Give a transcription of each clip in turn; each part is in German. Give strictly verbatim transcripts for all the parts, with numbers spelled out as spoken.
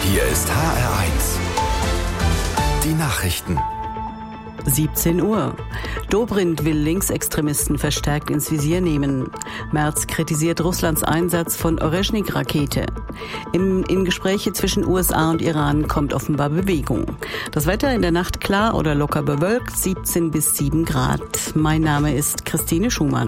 Hier ist H R eins. Die Nachrichten. siebzehn Uhr. Dobrindt will Linksextremisten verstärkt ins Visier nehmen. Merz kritisiert Russlands Einsatz von Oreschnik-Rakete. Im, in Gespräche zwischen U S A und Iran kommt offenbar Bewegung. Das Wetter in der Nacht klar oder locker bewölkt, siebzehn bis sieben Grad. Mein Name ist Christine Schumann.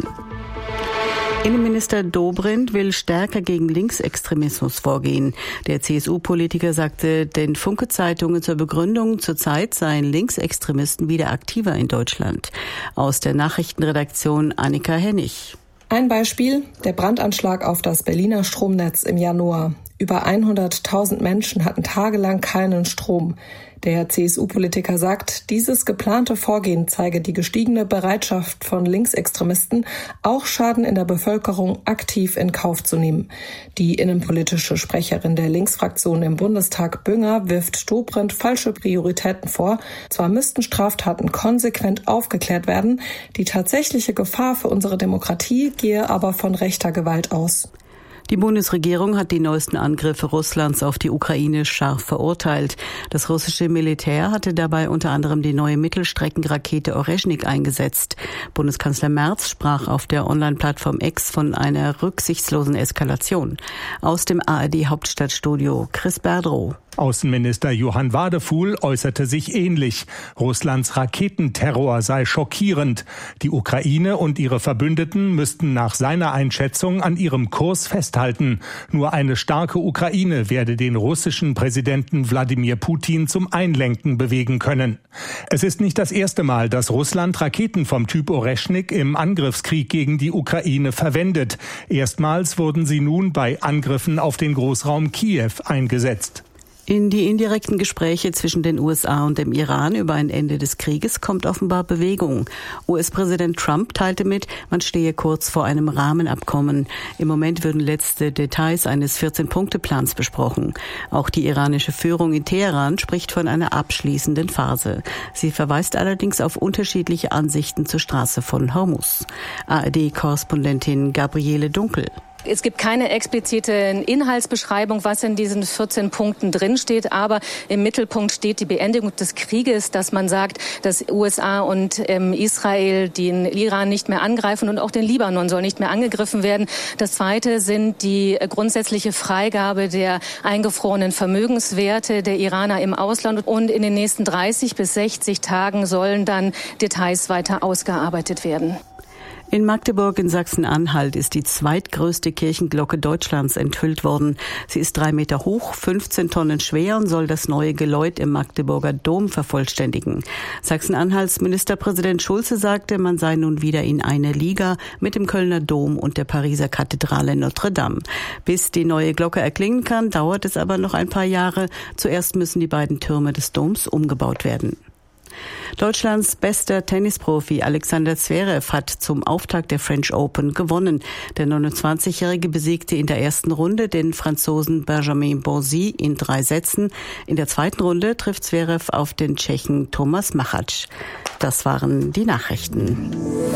Innenminister Dobrindt will stärker gegen Linksextremismus vorgehen. Der C S U-Politiker sagte den Funke-Zeitungen zur Begründung, zurzeit seien Linksextremisten wieder aktiver in Deutschland. Aus der Nachrichtenredaktion Annika Hennig. Ein Beispiel, der Brandanschlag auf das Berliner Stromnetz im Januar. Über hunderttausend Menschen hatten tagelang keinen Strom. Der C S U-Politiker sagt, dieses geplante Vorgehen zeige die gestiegene Bereitschaft von Linksextremisten, auch Schaden in der Bevölkerung aktiv in Kauf zu nehmen. Die innenpolitische Sprecherin der Linksfraktion im Bundestag, Bünger, wirft Dobrindt falsche Prioritäten vor. Zwar müssten Straftaten konsequent aufgeklärt werden, die tatsächliche Gefahr für unsere Demokratie gehe aber von rechter Gewalt aus. Die Bundesregierung hat die neuesten Angriffe Russlands auf die Ukraine scharf verurteilt. Das russische Militär hatte dabei unter anderem die neue Mittelstreckenrakete Oreschnik eingesetzt. Bundeskanzler Merz sprach auf der Online-Plattform X von einer rücksichtslosen Eskalation. Aus dem A R D-Hauptstadtstudio Chris Berdrow. Außenminister Johann Wadefuhl äußerte sich ähnlich. Russlands Raketenterror sei schockierend. Die Ukraine und ihre Verbündeten müssten nach seiner Einschätzung an ihrem Kurs festhalten. Nur eine starke Ukraine werde den russischen Präsidenten Wladimir Putin zum Einlenken bewegen können. Es ist nicht das erste Mal, dass Russland Raketen vom Typ Oreschnik im Angriffskrieg gegen die Ukraine verwendet. Erstmals wurden sie nun bei Angriffen auf den Großraum Kiew eingesetzt. In die indirekten Gespräche zwischen den U S A und dem Iran über ein Ende des Krieges kommt offenbar Bewegung. U S-Präsident Trump teilte mit, man stehe kurz vor einem Rahmenabkommen. Im Moment würden letzte Details eines vierzehn-Punkte-Plans besprochen. Auch die iranische Führung in Teheran spricht von einer abschließenden Phase. Sie verweist allerdings auf unterschiedliche Ansichten zur Straße von Hormuz. A R D-Korrespondentin Gabriele Dunkel. Es gibt keine explizite Inhaltsbeschreibung, was in diesen vierzehn Punkten drinsteht, aber im Mittelpunkt steht die Beendigung des Krieges, dass man sagt, dass U S A und ähm, Israel den Iran nicht mehr angreifen und auch den Libanon soll nicht mehr angegriffen werden. Das Zweite sind die grundsätzliche Freigabe der eingefrorenen Vermögenswerte der Iraner im Ausland und in den nächsten dreißig bis sechzig Tagen sollen dann Details weiter ausgearbeitet werden. In Magdeburg in Sachsen-Anhalt ist die zweitgrößte Kirchenglocke Deutschlands enthüllt worden. Sie ist drei Meter hoch, fünfzehn Tonnen schwer und soll das neue Geläut im Magdeburger Dom vervollständigen. Sachsen-Anhalts Ministerpräsident Schulze sagte, man sei nun wieder in einer Liga mit dem Kölner Dom und der Pariser Kathedrale Notre Dame. Bis die neue Glocke erklingen kann, dauert es aber noch ein paar Jahre. Zuerst müssen die beiden Türme des Doms umgebaut werden. Deutschlands bester Tennisprofi Alexander Zverev hat zum Auftakt der French Open gewonnen. Der neunundzwanzigjährige besiegte in der ersten Runde den Franzosen Benjamin Bonzi in drei Sätzen. In der zweiten Runde trifft Zverev auf den Tschechen Thomas Machac. Das waren die Nachrichten.